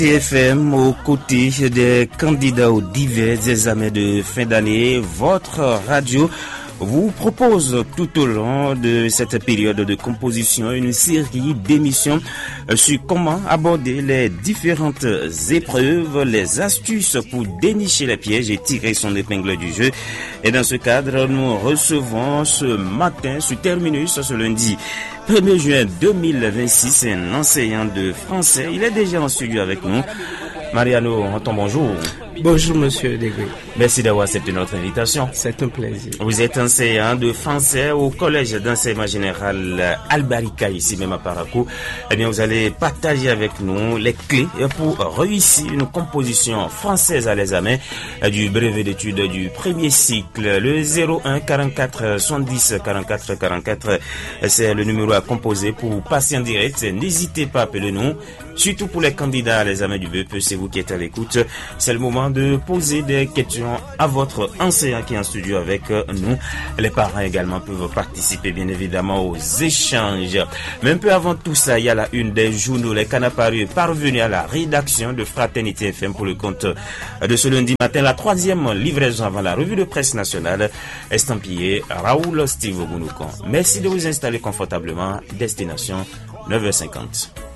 TFM, aux côtés des candidats aux divers examens de fin d'année, votre radio vous propose tout au long de cette période de composition une série d'émissions sur comment aborder les différentes épreuves, les astuces pour dénicher les pièges et tirer son épingle du jeu. Et dans ce cadre, nous recevons ce matin, sur Terminus, ce lundi 1er juin 2026, un enseignant de français. Il est déjà en studio avec nous. Mariano, bonjour. Bonjour Monsieur Degré. Merci d'avoir accepté notre invitation. C'est un plaisir. Vous êtes enseignant de français au collège d'enseignement général Albarika, ici même à Parakou. Eh bien, vous allez partager avec nous les clés pour réussir une composition française à l'examen du brevet d'études du premier cycle. Le 01 44 70 44 44, c'est le numéro à composer pour passer en direct. N'hésitez pas à appeler nous. Surtout pour les candidats à l'examen du BEP, c'est vous qui êtes à l'écoute. C'est le moment de poser des questions à votre enseignant qui est en studio avec nous. Les parents également peuvent participer bien évidemment aux échanges. Mais un peu avant tout ça, il y a la une des journaux. Les Canaparus est parvenu à la rédaction de Fraternité FM pour le compte de ce lundi matin. La troisième livraison avant la revue de presse nationale, estampillée Raoul Steve Gounoukan. Merci de vous installer confortablement. Destination 9h50.